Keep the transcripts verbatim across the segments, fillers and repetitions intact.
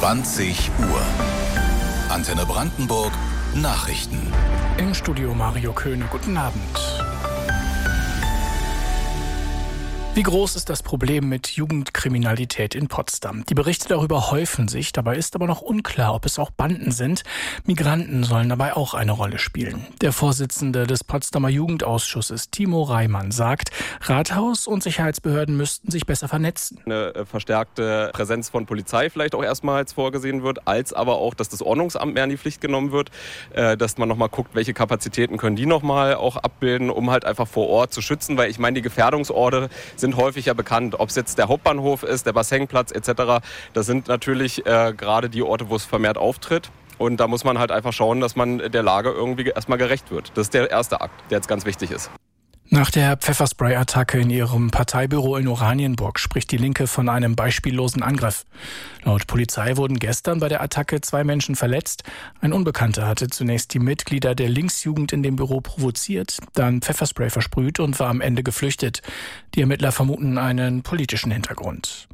zwanzig Uhr. Antenne Brandenburg Nachrichten. Im Studio Mario Köhne. Guten Abend. Wie groß ist das Problem mit Jugendkriminalität in Potsdam? Die Berichte darüber häufen sich, dabei ist aber noch unklar, ob es auch Banden sind. Migranten sollen dabei auch eine Rolle spielen. Der Vorsitzende des Potsdamer Jugendausschusses, Timo Reimann, sagt, Rathaus und Sicherheitsbehörden müssten sich besser vernetzen. Eine verstärkte Präsenz von Polizei vielleicht auch erstmals vorgesehen wird, als aber auch, dass das Ordnungsamt mehr in die Pflicht genommen wird, dass man nochmal guckt, welche Kapazitäten können die nochmal auch abbilden, um halt einfach vor Ort zu schützen, weil ich meine, die Gefährdungsorte sind häufig ja bekannt, ob es jetzt der Hauptbahnhof ist, der Bassenplatz et cetera. Das sind natürlich äh, gerade die Orte, wo es vermehrt auftritt. Und da muss man halt einfach schauen, dass man der Lage irgendwie erstmal gerecht wird. Das ist der erste Akt, der jetzt ganz wichtig ist. Nach der Pfefferspray-Attacke in ihrem Parteibüro in Oranienburg spricht die Linke von einem beispiellosen Angriff. Laut Polizei wurden gestern bei der Attacke zwei Menschen verletzt. Ein Unbekannter hatte zunächst die Mitglieder der Linksjugend in dem Büro provoziert, dann Pfefferspray versprüht und war am Ende geflüchtet. Die Ermittler vermuten einen politischen Hintergrund.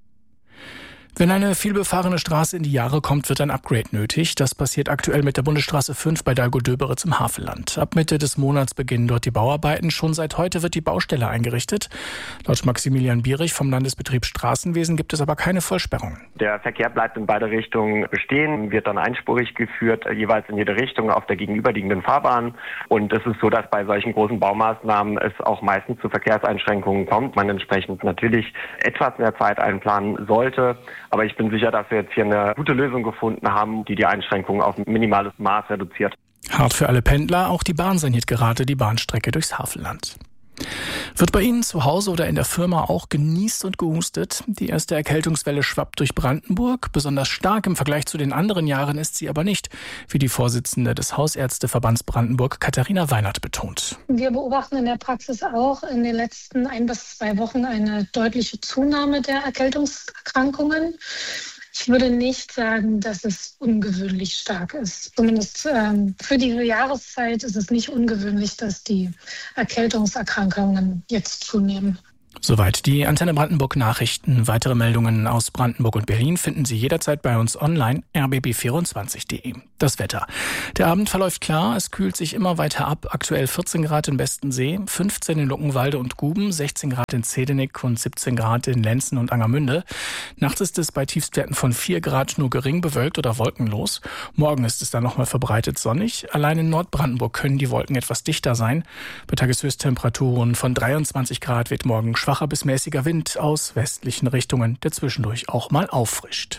Wenn eine vielbefahrene Straße in die Jahre kommt, wird ein Upgrade nötig. Das passiert aktuell mit der Bundesstraße fünf bei Dahlgow-Döberitz im Havelland. Ab Mitte des Monats beginnen dort die Bauarbeiten. Schon seit heute wird die Baustelle eingerichtet. Laut Maximilian Bierich vom Landesbetrieb Straßenwesen gibt es aber keine Vollsperrung. Der Verkehr bleibt in beide Richtungen bestehen, wird dann einspurig geführt, jeweils in jede Richtung auf der gegenüberliegenden Fahrbahn. Und es ist so, dass bei solchen großen Baumaßnahmen es auch meistens zu Verkehrseinschränkungen kommt. Man entsprechend natürlich etwas mehr Zeit einplanen sollte. Aber ich bin sicher, dass wir jetzt hier eine gute Lösung gefunden haben, die die Einschränkungen auf ein minimales Maß reduziert. Hart für alle Pendler, auch die Bahn saniert gerade die Bahnstrecke durchs Havelland. Wird bei Ihnen zu Hause oder in der Firma auch genießt und gehustet? Die erste Erkältungswelle schwappt durch Brandenburg. Besonders stark im Vergleich zu den anderen Jahren ist sie aber nicht, wie die Vorsitzende des Hausärzteverbands Brandenburg, Katharina Weinert, betont. Wir beobachten in der Praxis auch in den letzten ein bis zwei Wochen eine deutliche Zunahme der Erkältungserkrankungen. Ich würde nicht sagen, dass es ungewöhnlich stark ist. Zumindest ähm, für diese Jahreszeit ist es nicht ungewöhnlich, dass die Erkältungserkrankungen jetzt zunehmen. Soweit die Antenne Brandenburg Nachrichten. Weitere Meldungen aus Brandenburg und Berlin finden Sie jederzeit bei uns online r b b vierundzwanzig punkt de. Das Wetter. Der Abend verläuft klar, es kühlt sich immer weiter ab. Aktuell vierzehn Grad in Bestensee, fünfzehn in Luckenwalde und Guben, sechzehn Grad in Zedenik und siebzehn Grad in Lenzen und Angermünde. Nachts ist es bei Tiefstwerten von vier Grad nur gering bewölkt oder wolkenlos. Morgen ist es dann nochmal verbreitet sonnig. Allein in Nordbrandenburg können die Wolken etwas dichter sein. Bei Tageshöchsttemperaturen von dreiundzwanzig Grad wird morgen schwacher bis mäßiger Wind aus westlichen Richtungen, der zwischendurch auch mal auffrischt.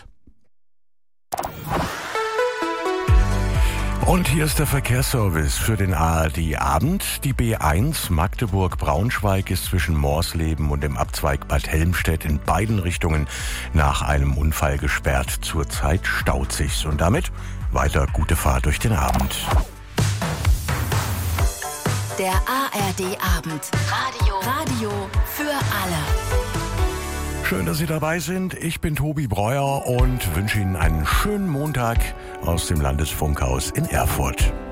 Und hier ist der Verkehrsservice für den A R D-Abend. Die B eins Magdeburg-Braunschweig ist zwischen Morsleben und dem Abzweig Bad Helmstedt in beiden Richtungen nach einem Unfall gesperrt. Zurzeit staut sich's. Und damit weiter gute Fahrt durch den Abend. Der A R D-Abend. Radio. Radio für alle. Schön, dass Sie dabei sind. Ich bin Tobi Breuer und wünsche Ihnen einen schönen Montag aus dem Landesfunkhaus in Erfurt.